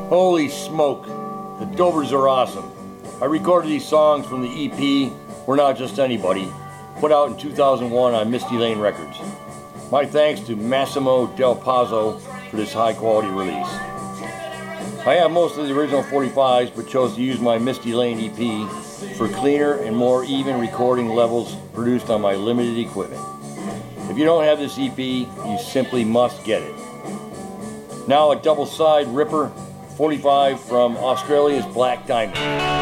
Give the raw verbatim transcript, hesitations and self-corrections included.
Holy smoke, the Dovers are awesome. I recorded these songs from the E P, We're Not Just Anybody, put out in two thousand one on Misty Lane Records. My thanks to Massimo Del Pazzo for this high quality release. I have most of the original forty-fives, but chose to use my Misty Lane E P for cleaner and more even recording levels produced on my limited equipment. If you don't have this E P, you simply must get it. Now a double side ripper forty-five from Australia's Black Diamond.